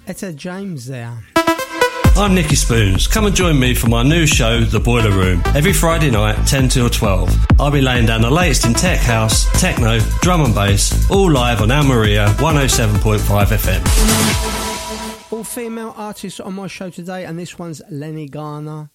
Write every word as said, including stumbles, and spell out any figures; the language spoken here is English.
Etta James there. I'm Nicky Spoons. Come and join me for my new show, The Boiler Room, every Friday night, ten till twelve. I'll be laying down the latest in tech house, techno, drum and bass, all live on Al Maria one oh seven point five F M. All female artists on my show today, and this one's Lenny Garner.